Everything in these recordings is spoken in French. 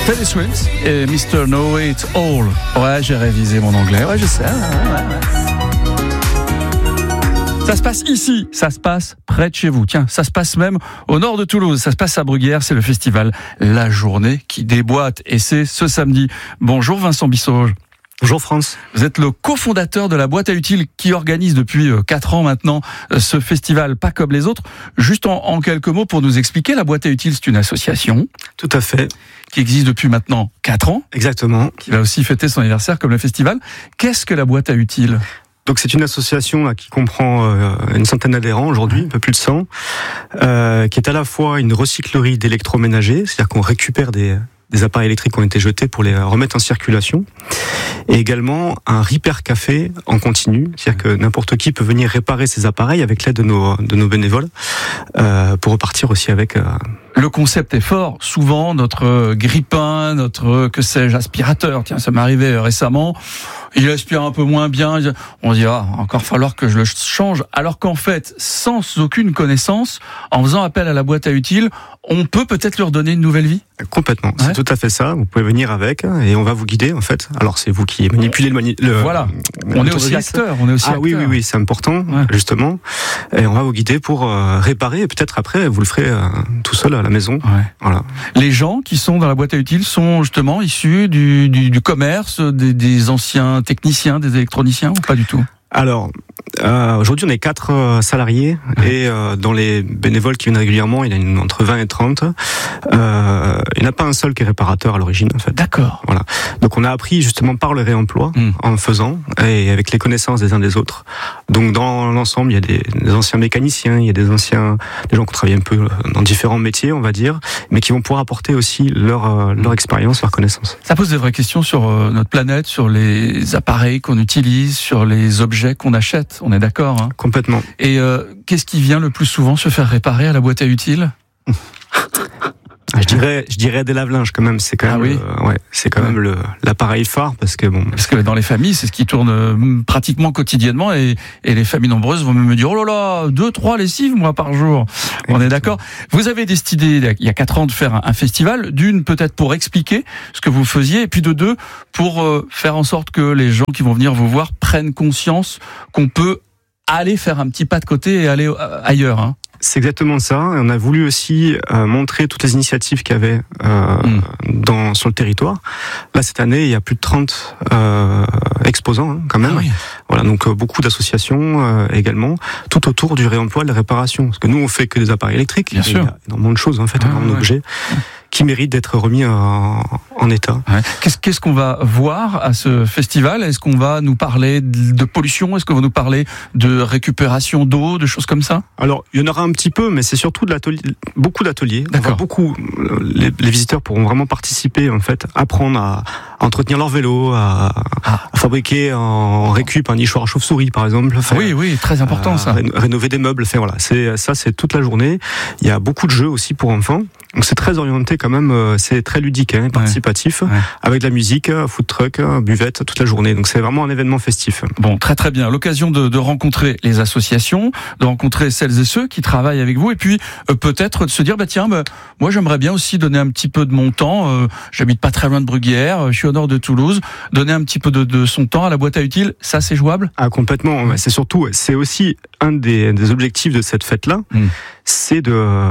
Teddy Swims et Mr. Know It All. Ouais, j'ai révisé mon anglais. Ouais, je sais. Ça se passe ici, ça se passe près de chez vous. Tiens, ça se passe même au nord de Toulouse. Ça se passe à Bruguière, c'est le festival La Journée qui déboîte. Et c'est ce samedi. Bonjour Vincent Bissauge. Bonjour France. Vous êtes le cofondateur de la boîte à utiles qui organise depuis 4 ans maintenant ce festival pas comme les autres. Juste en quelques mots pour nous expliquer, la boîte à utiles c'est une association. Tout à fait. Qui existe depuis maintenant 4 ans. Exactement. Qui va aussi fêter son anniversaire comme le festival. Qu'est-ce que la boîte à utiles ? Donc c'est une association là, qui comprend une centaine d'adhérents aujourd'hui, un peu plus de 100, qui est à la fois une recyclerie d'électroménagers, c'est-à-dire qu'on récupère des appareils électriques qui ont été jetés pour les remettre en circulation, et également un repair café en continu, c'est-à-dire que n'importe qui peut venir réparer ses appareils avec l'aide de nos bénévoles pour repartir aussi avec... Le concept est fort. Souvent, notre grille-pain, notre, que sais-je, aspirateur, tiens, ça m'est arrivé récemment, il aspire un peu moins bien. On se dit, encore falloir que je le change. Alors qu'en fait, sans aucune connaissance, en faisant appel à la boîte à utiles, on peut peut-être leur donner une nouvelle vie. Complètement, c'est tout à fait ça. Vous pouvez venir avec et on va vous guider en fait. Alors c'est vous qui manipulez le voilà. On est aussi acteur. Oui, c'est important justement. Et on va vous guider pour réparer et peut-être après vous le ferez tout seul à la maison. Ouais. Voilà. Les gens qui sont dans la boîte à utiles sont justement issus du commerce, des anciens techniciens, des électroniciens ou pas du tout? Alors, aujourd'hui, on est 4 salariés et dans les bénévoles qui viennent régulièrement, il y en a entre 20 et 30. Il n'y en a pas un seul qui est réparateur à l'origine, en fait. D'accord. Voilà. Donc, on a appris justement par le réemploi, en faisant et avec les connaissances des uns des autres. Donc, dans l'ensemble, il y a des anciens mécaniciens, il y a des gens qui travaillent un peu dans différents métiers, on va dire, mais qui vont pouvoir apporter aussi leur expérience, leur connaissance. Ça pose des vraies questions sur notre planète, sur les appareils qu'on utilise, sur les objets qu'on achète, on est d'accord, hein ? Complètement. Et qu'est-ce qui vient le plus souvent se faire réparer à la boîte à utiles ? Je dirais des lave-linges quand même, c'est quand même c'est quand même l'appareil phare parce que dans les familles, c'est ce qui tourne pratiquement quotidiennement et les familles nombreuses vont me dire, oh là là, 2-3 lessives moi par jour. On est d'accord. Vous avez décidé il y a 4 ans de faire un festival, d'une peut-être pour expliquer ce que vous faisiez et puis de deux pour faire en sorte que les gens qui vont venir vous voir prennent conscience qu'on peut aller faire un petit pas de côté et aller ailleurs, hein. C'est exactement ça. On a voulu aussi montrer toutes les initiatives qu'il y avait sur le territoire. Là, cette année, il y a plus de 30 exposants quand même. Ah oui. Voilà, donc beaucoup d'associations également, tout autour du réemploi, de la réparation. Parce que nous, on fait que des appareils électriques. Bien sûr. Il y a énormément de choses, en fait, énormément d'objets qui méritent d'être remis en état. Ouais. Qu'est-ce qu'on va voir à ce festival ? Est-ce qu'on va nous parler de pollution ? Est-ce qu'on va nous parler de récupération d'eau, de choses comme ça ? Alors, il y en aura un petit peu, mais c'est surtout beaucoup d'ateliers. D'accord. Les visiteurs pourront vraiment participer, en fait, apprendre à entretenir leur vélo, à fabriquer en récup un nichoir à chauve-souris, par exemple. Oui, très important ça. Rénover des meubles. Voilà, c'est toute la journée. Il y a beaucoup de jeux aussi pour enfants. Donc c'est très orienté quand même, c'est très ludique, participatif, avec de la musique, food truck, buvette toute la journée. Donc c'est vraiment un événement festif. Bon, très très bien. L'occasion de rencontrer les associations, de rencontrer celles et ceux qui travaillent avec vous, et puis peut-être de se dire moi j'aimerais bien aussi donner un petit peu de mon temps. J'habite pas très loin de Bruguière, je suis au nord de Toulouse. Donner un petit peu de son temps à la boîte à utiles, ça c'est jouable ? Ah complètement. C'est aussi un des objectifs de cette fête-là, c'est de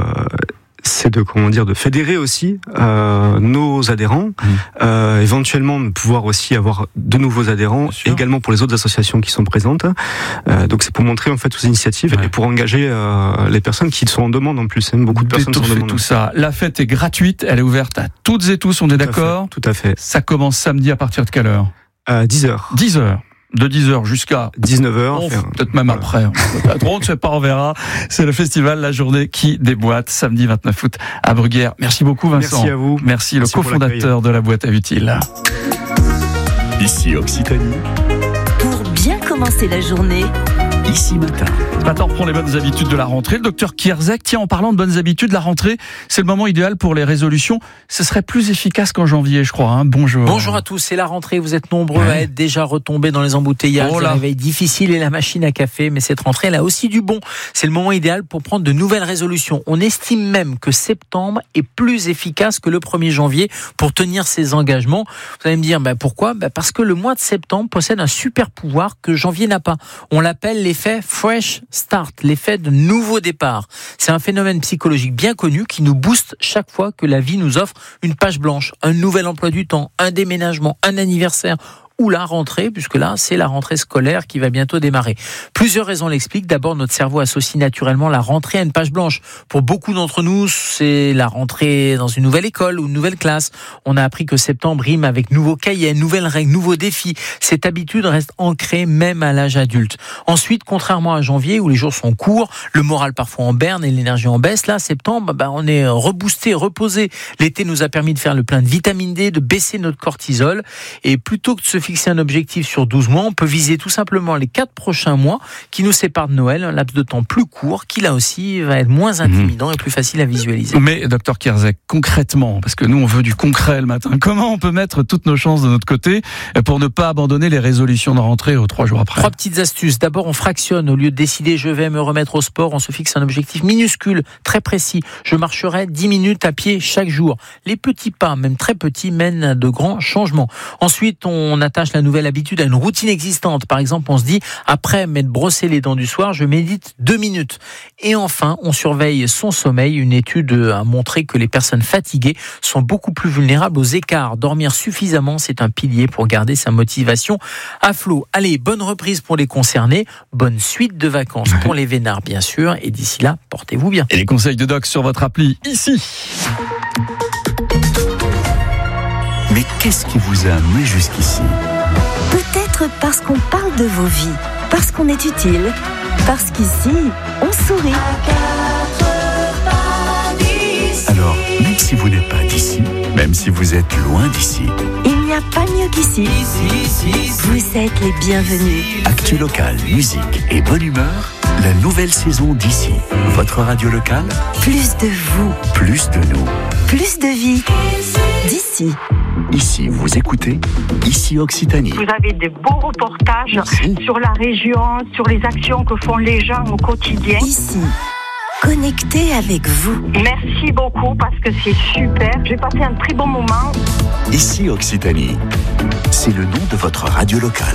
fédérer aussi nos adhérents, éventuellement de pouvoir aussi avoir de nouveaux adhérents, également pour les autres associations qui sont présentes. Donc c'est pour montrer en fait toutes ces initiatives et pour engager les personnes qui sont en demande en plus. Beaucoup de personnes sont en demande. Tout ça. La fête est gratuite, elle est ouverte à toutes et tous, on est d'accord ? Tout à fait. Ça commence samedi à partir de quelle heure ? 10h. 10h. De 10h jusqu'à 19h. Peut-être même après. On ne sait pas, on verra. C'est le festival La Journée qui déboîte samedi 29 août à Bruguière. Merci beaucoup Vincent. Merci à vous. Merci le cofondateur de la boîte à utiles. Ici Occitanie. Pour bien commencer la journée, Ici Matin. Maintenant, on reprend les bonnes habitudes de la rentrée. Le docteur Kierzek, tiens, en parlant de bonnes habitudes, la rentrée, c'est le moment idéal pour les résolutions. Ce serait plus efficace qu'en janvier, je crois. Hein. Bonjour. Bonjour à tous, c'est la rentrée. Vous êtes nombreux à être déjà retombés dans les embouteillages, le réveil difficile et la machine à café. Mais cette rentrée, elle a aussi du bon. C'est le moment idéal pour prendre de nouvelles résolutions. On estime même que septembre est plus efficace que le 1er janvier pour tenir ses engagements. Vous allez me dire, pourquoi ? Parce que le mois de septembre possède un super pouvoir que janvier n'a pas. On l'appelle l'effet Fresh Start, l'effet de nouveau départ. C'est un phénomène psychologique bien connu qui nous booste chaque fois que la vie nous offre une page blanche, un nouvel emploi du temps, un déménagement, un anniversaire ou la rentrée, puisque là, c'est la rentrée scolaire qui va bientôt démarrer. Plusieurs raisons l'expliquent. D'abord, notre cerveau associe naturellement la rentrée à une page blanche. Pour beaucoup d'entre nous, c'est la rentrée dans une nouvelle école ou une nouvelle classe. On a appris que septembre rime avec nouveaux cahiers, nouvelles règles, nouveaux défis. Cette habitude reste ancrée même à l'âge adulte. Ensuite, contrairement à janvier, où les jours sont courts, le moral parfois en berne et l'énergie en baisse, là, septembre, on est reboosté, reposé. L'été nous a permis de faire le plein de vitamine D, de baisser notre cortisol. Et plutôt que de se fixer un objectif sur 12 mois, on peut viser tout simplement les 4 prochains mois qui nous séparent de Noël, un laps de temps plus court qui là aussi va être moins intimidant et plus facile à visualiser. Mais docteur Kierzek, concrètement, parce que nous on veut du concret le matin, comment on peut mettre toutes nos chances de notre côté pour ne pas abandonner les résolutions de rentrée aux 3 jours après ? 3 petites astuces. D'abord, on fractionne. Au lieu de décider je vais me remettre au sport, on se fixe un objectif minuscule, très précis. Je marcherai 10 minutes à pied chaque jour. Les petits pas, même très petits, mènent à de grands changements. Ensuite, on attache la nouvelle habitude à une routine existante. Par exemple, on se dit, après m'être brossé les dents du soir, je médite 2 minutes. Et enfin, on surveille son sommeil. Une étude a montré que les personnes fatiguées sont beaucoup plus vulnérables aux écarts. Dormir suffisamment, c'est un pilier pour garder sa motivation à flot. Allez, bonne reprise pour les concernés. Bonne suite de vacances pour les vénards, bien sûr. Et d'ici là, portez-vous bien. Et les conseils de Doc sur votre appli, ici. Mais qu'est-ce qui vous a amené jusqu'ici ? Peut-être parce qu'on parle de vos vies, parce qu'on est utile, parce qu'ici, on sourit. Alors, même si vous n'êtes pas d'ici, même si vous êtes loin d'ici, il n'y a pas mieux qu'ici. Vous êtes les bienvenus. Actu local, musique et bonne humeur, la nouvelle saison d'ici. Votre radio locale, Plus de vous, plus de nous. plus de vie. D'ici. Ici, vous écoutez, ici Occitanie. Vous avez des beaux reportages Merci. sur la région, sur les actions que font les gens au quotidien. Ici. Connecté avec vous. Merci beaucoup parce que c'est super. J'ai passé un très bon moment. Ici Occitanie, c'est le nom de votre radio locale.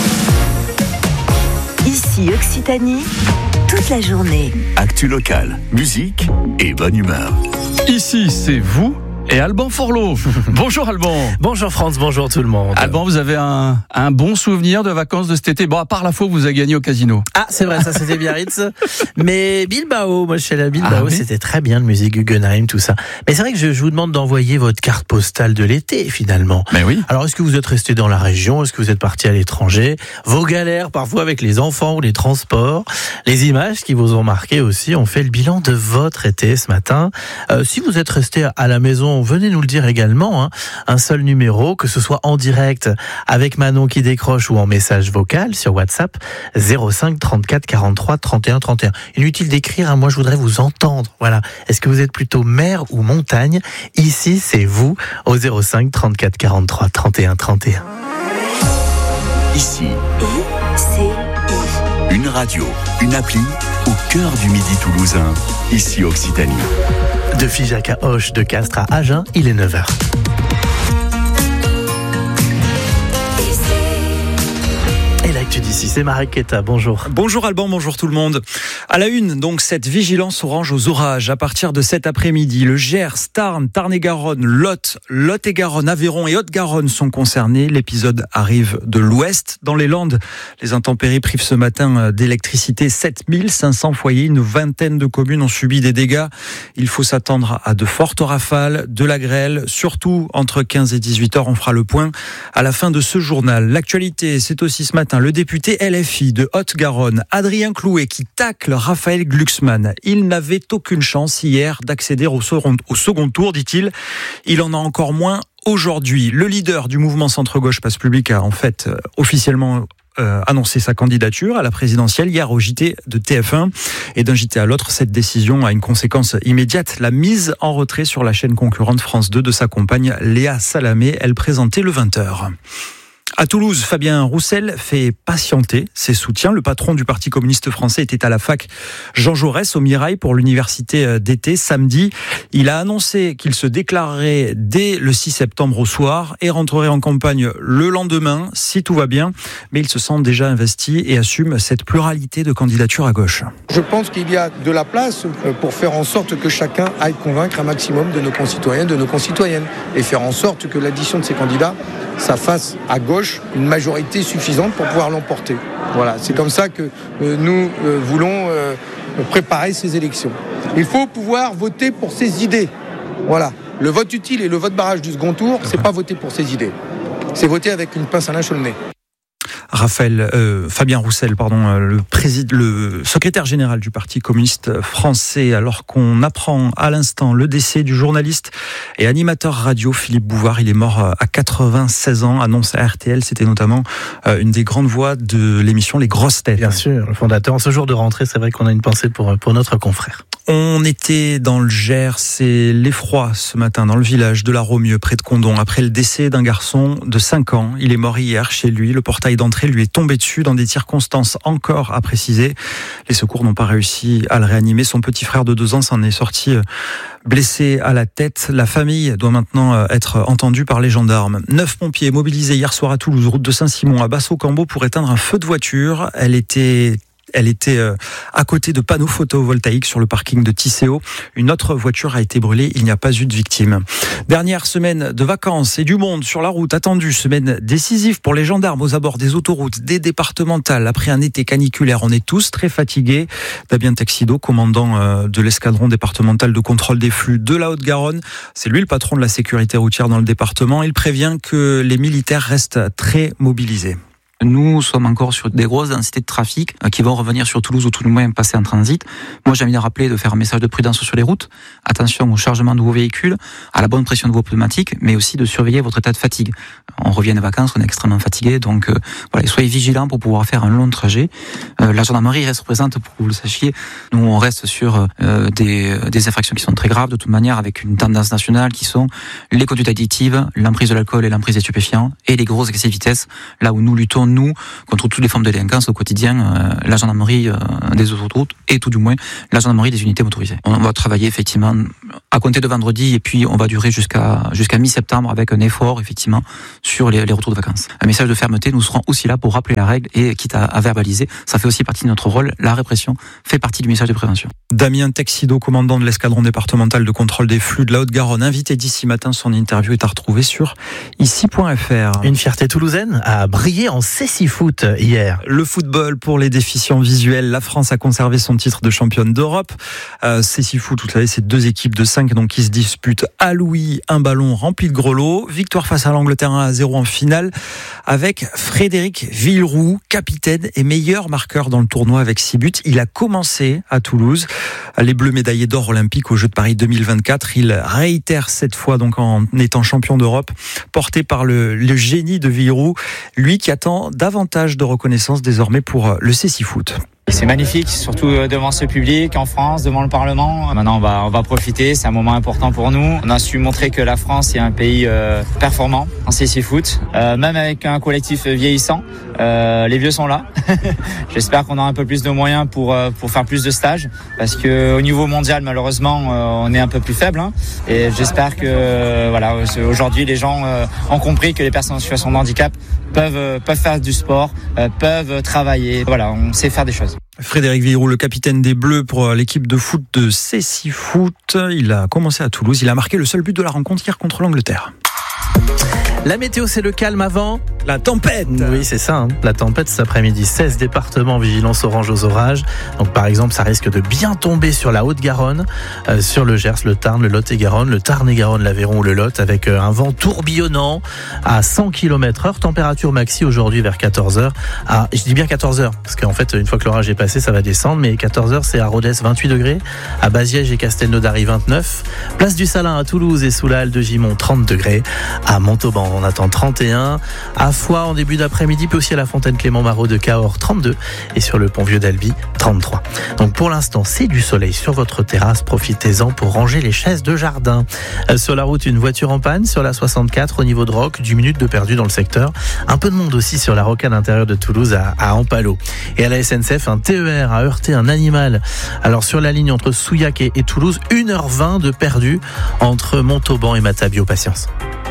Ici Occitanie. Toute la journée. Actu local, musique et bonne humeur. Ici, c'est vous et Alban Forlot. Bonjour Alban. Bonjour France, bonjour tout le monde. Alban, vous avez un bon souvenir de vacances de cet été. Bon, à part la fois où vous avez gagné au casino. Ah, c'est vrai, ça c'était Biarritz. Mais Bilbao, moi je suis allé à Bilbao, oui. C'était très bien, de musique Guggenheim, tout ça. Mais c'est vrai que je vous demande d'envoyer votre carte postale de l'été finalement. Mais oui. Alors est-ce que vous êtes resté dans la région? Est-ce que vous êtes parti à l'étranger? Vos galères parfois avec les enfants ou les transports, les images qui vous ont marqué aussi. On fait le bilan de votre été ce matin. Si vous êtes resté à la maison, venez nous le dire également. Un seul numéro, que ce soit en direct avec Manon qui décroche ou en message vocal sur WhatsApp 05 34 43 31 31. Inutile d'écrire, moi je voudrais vous entendre. Voilà. Est-ce que vous êtes plutôt mer ou montagne? Ici c'est vous au 05 34 43 31 31. Ici, I-C-I. une radio, une appli au cœur du midi toulousain. Ici Occitanie. De Figeac à Auch, de Castres à Agen, il est 9h. Et l'actu d'ici, c'est Marek Keta, bonjour. Bonjour Alban, bonjour tout le monde. À la une, donc cette vigilance orange aux orages à partir de cet après-midi. Le Gers, Tarn, Tarn-et-Garonne, Lot-et-Garonne, Aveyron et Haute-Garonne sont concernés. L'épisode arrive de l'ouest. Dans les Landes, les intempéries privent ce matin d'électricité 7500 foyers. Une vingtaine de communes ont subi des dégâts. Il faut s'attendre à de fortes rafales, de la grêle, surtout entre 15 et 18 heures. On fera le point à la fin de ce journal. L'actualité, c'est aussi ce matin le député LFI de Haute-Garonne, Adrien Clouet, qui tacle Raphaël Glucksmann. Il n'avait aucune chance hier d'accéder au second tour, dit-il. Il en a encore moins aujourd'hui. Le leader du mouvement centre-gauche Place Publique a en fait officiellement annoncé sa candidature à la présidentielle hier au JT de TF1. Et d'un JT à l'autre, cette décision a une conséquence immédiate, la mise en retrait sur la chaîne concurrente France 2 de sa compagne Léa Salamé. Elle présentait le 20h. À Toulouse, Fabien Roussel fait patienter ses soutiens. Le patron du Parti communiste français était à la fac Jean Jaurès au Mirail pour l'université d'été samedi. Il a annoncé qu'il se déclarerait dès le 6 septembre au soir et rentrerait en campagne le lendemain si tout va bien. Mais il se sent déjà investi et assume cette pluralité de candidatures à gauche. Je pense qu'il y a de la place pour faire en sorte que chacun aille convaincre un maximum de nos concitoyens, de nos concitoyennes et faire en sorte que l'addition de ces candidats, ça fasse à gauche une majorité suffisante pour pouvoir l'emporter. Voilà, c'est comme ça que nous voulons préparer ces élections. Il faut pouvoir voter pour ses idées. Voilà, le vote utile et le vote barrage du second tour, c'est pas voter pour ses idées. C'est voter avec une pince à linge sur le nez. Fabien Roussel, le secrétaire général du Parti communiste français, alors qu'on apprend à l'instant le décès du journaliste et animateur radio Philippe Bouvard. Il est mort à 96 ans, annonce à RTL. C'était notamment une des grandes voix de l'émission Les Grosses Têtes. Bien sûr, le fondateur. En ce jour de rentrée, c'est vrai qu'on a une pensée pour notre confrère. On était dans le Gers, c'est l'effroi ce matin dans le village de la Romieux, près de Condom, après le décès d'un garçon de 5 ans. Il est mort hier chez lui. Le portail d'entrée lui est tombé dessus dans des circonstances encore à préciser. Les secours n'ont pas réussi à le réanimer. Son petit frère de 2 ans s'en est sorti blessé à la tête. La famille doit maintenant être entendue par les gendarmes. 9 pompiers mobilisés hier soir à Toulouse, route de Saint-Simon, à Basso-Cambo, pour éteindre un feu de voiture. Elle était à côté de panneaux photovoltaïques sur le parking de Tisséo. Une autre voiture a été brûlée. Il n'y a pas eu de victime. Dernière semaine de vacances et du monde sur la route attendue. Semaine décisive pour les gendarmes aux abords des autoroutes, des départementales. Après un été caniculaire, on est tous très fatigués. Damien Texido, commandant de l'escadron départemental de contrôle des flux de la Haute-Garonne. C'est lui le patron de la sécurité routière dans le département. Il prévient que les militaires restent très mobilisés. Nous sommes encore sur des grosses densités de trafic qui vont revenir sur Toulouse ou tout le moins passer en transit. Moi, j'ai envie de rappeler de faire un message de prudence sur les routes. Attention au chargement de vos véhicules, à la bonne pression de vos pneumatiques, mais aussi de surveiller votre état de fatigue. On revient de vacances, on est extrêmement fatigué, donc voilà, soyez vigilants pour pouvoir faire un long trajet. La gendarmerie reste présente pour que vous le sachiez. Nous, on reste sur des infractions qui sont très graves, de toute manière, avec une tendance nationale qui sont les conduites addictives, l'emprise de l'alcool et l'emprise des stupéfiants, et les grosses excès de vitesse, là où nous luttons contre toutes les formes de délinquance au quotidien, la gendarmerie des autoroutes et tout du moins la gendarmerie des unités motorisées. On va travailler effectivement à compter de vendredi et puis on va durer jusqu'à mi-septembre avec un effort effectivement sur les retours de vacances. Un message de fermeté, nous serons aussi là pour rappeler la règle et quitte à verbaliser, ça fait aussi partie de notre rôle. La répression fait partie du message de prévention. Damien Texido, commandant de l'escadron départemental de contrôle des flux de la Haute-Garonne, invité d'ici matin. Son interview est à retrouver sur ici.fr. Une fierté toulousaine a brillé en cécifoot hier. Le football pour les déficients visuels. La France a conservé son titre de championne d'Europe. Cécifoot, vous savez, c'est 2 équipes de 5 donc, qui se disputent à Louis un ballon rempli de grelots. Victoire face à l'Angleterre 1-0 en finale avec Frédéric Villeroux, capitaine et meilleur marqueur dans le tournoi avec 6 buts. Il a commencé à Toulouse. Les Bleus médaillés d'or olympiques aux Jeux de Paris 2024. Il réitère cette fois donc en étant champion d'Europe, porté par le génie de Villeroux, lui qui attend davantage de reconnaissance désormais pour le cécifoot. C'est magnifique, surtout devant ce public, en France, devant le Parlement. Maintenant, on va profiter, c'est un moment important pour nous. On a su montrer que la France est un pays performant en cécifoot, même avec un collectif vieillissant. Les vieux sont là. J'espère qu'on aura un peu plus de moyens pour faire plus de stages, parce qu'au niveau mondial, malheureusement, on est un peu plus faible. Et j'espère que voilà, aujourd'hui, les gens ont compris que les personnes en situation de handicap peuvent faire du sport, peuvent travailler. Voilà, on sait faire des choses. Frédéric Villeroux, le capitaine des Bleus pour l'équipe de foot de Cécifoot. Il a commencé à Toulouse. Il a marqué le seul but de la rencontre hier contre l'Angleterre. La météo, c'est le calme avant la tempête. Oui, c'est ça, la tempête cet après-midi. 16 départements, vigilance orange aux orages. Donc par exemple, ça risque de bien tomber sur la Haute-Garonne, sur le Gers, le Tarn, le Lot-et-Garonne, le Tarn-et-Garonne, l'Aveyron ou le Lot, avec un vent tourbillonnant à 100 km/h. Température maxi aujourd'hui vers 14h. Je dis bien 14h, parce qu'en fait, une fois que l'orage est passé, ça va descendre. Mais 14h, c'est à Rodez 28 degrés, à Baziège et Castelnaudary 29, place du Salin à Toulouse et sous la halle de Gimont 30 degrés, à Montauban on attend 31, à à Foix en début d'après-midi, puis aussi à la Fontaine Clément Marot de Cahors 32 et sur le pont Vieux d'Albi 33. Donc pour l'instant, c'est du soleil sur votre terrasse. Profitez-en pour ranger les chaises de jardin. Sur la route, une voiture en panne sur la 64 au niveau de Roc, 10 minutes de perdu dans le secteur. Un peu de monde aussi sur la rocade intérieure de Toulouse à Ampalo. Et à la SNCF, un TER a heurté un animal. Alors sur la ligne entre Souillac et Toulouse, 1h20 de perdu entre Montauban et Matabio. Patience.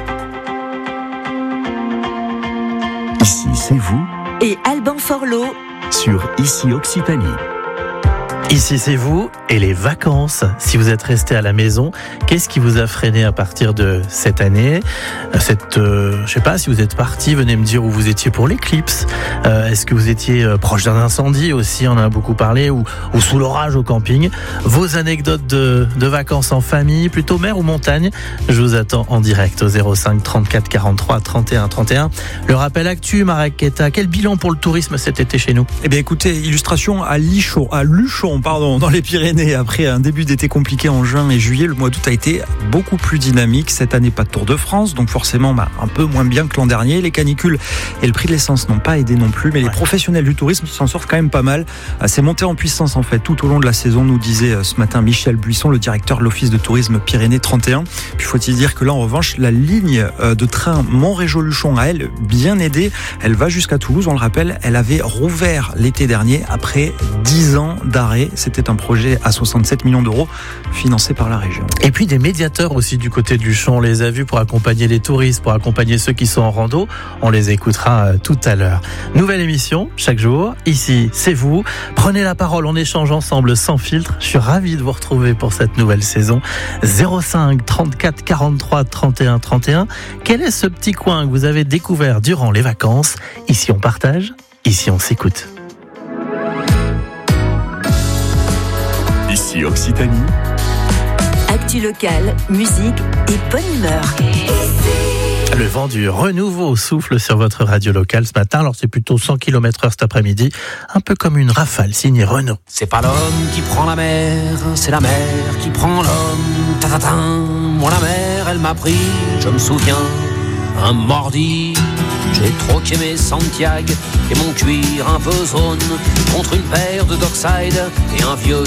Ici, c'est vous. Et Alban Forlot Sur Ici Occitanie. Ici, c'est vous et les vacances. Si vous êtes resté à la maison, qu'est-ce qui vous a freiné à partir de cette année ? Je sais pas, si vous êtes parti, venez me dire où vous étiez pour l'éclipse. Est-ce que vous étiez proche d'un incendie aussi, on en a beaucoup parlé, ou sous l'orage au camping ? Vos anecdotes de vacances en famille, plutôt mer ou montagne ? Je vous attends en direct au 05 34 43 31 31. Le rappel actu, Marek Keta, quel bilan pour le tourisme cet été chez nous ? Eh bien écoutez, illustration à Luchon, dans les Pyrénées. Après un début d'été compliqué en juin et juillet, le mois d'août a été beaucoup plus dynamique. Cette année, pas de Tour de France, donc forcément un peu moins bien que l'an dernier. Les canicules et le prix de l'essence n'ont pas aidé non plus, mais les professionnels du tourisme s'en sortent quand même pas mal. C'est monté en puissance en fait tout au long de la saison, nous disait ce matin Michel Buisson, le directeur de l'Office de tourisme Pyrénées 31. Puis faut-il dire que là, en revanche, la ligne de train Montrégeau-Luchon a, elle, bien aidé. Elle va jusqu'à Toulouse, on le rappelle, elle avait rouvert l'été dernier après 10 ans d'arrêt. C'était un projet à 67 millions d'euros financé par la région. Et puis des médiateurs aussi du côté de Luchon. On les a vus pour accompagner les touristes, pour accompagner ceux qui sont en rando. On les écoutera tout à l'heure. Nouvelle émission chaque jour. Ici, c'est vous. Prenez la parole, on échange ensemble sans filtre. Je suis ravi de vous retrouver pour cette nouvelle saison. 05 34 43 31 31. Quel est ce petit coin que vous avez découvert durant les vacances ? Ici, on partage. Ici, on s'écoute. Ici Occitanie. Actu locale, musique et bonne humeur. Le vent du renouveau souffle sur votre radio locale ce matin. Alors c'est plutôt 100 km/h cet après-midi. Un peu comme une rafale signée Renault. C'est pas l'homme qui prend la mer, c'est la mer qui prend l'homme. Tatatin, moi la mer, elle m'a pris, je me souviens, un mardi. J'ai troqué mes Santiago et mon cuir un peu zone contre une paire de Dockside et un vieux